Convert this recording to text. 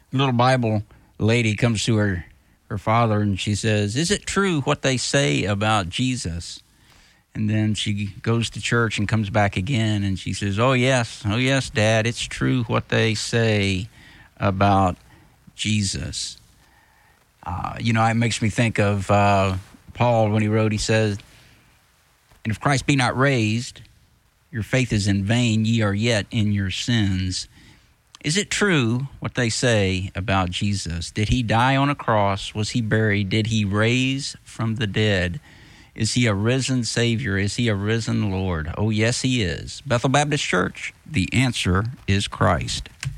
little Bible lady comes to her father and she says, "Is it true what they say about Jesus?" And then she goes to church and comes back again and she says, oh yes, Dad, it's true what they say about Jesus. It makes me think of Paul when he wrote, he says, "And if Christ be not raised, your faith is in vain, ye are yet in your sins." Is it true what they say about Jesus? Did he die on a cross? Was he buried? Did he raise from the dead? Is he a risen Savior? Is he a risen Lord? Oh, yes, he is. Bethel Baptist Church, the answer is Christ.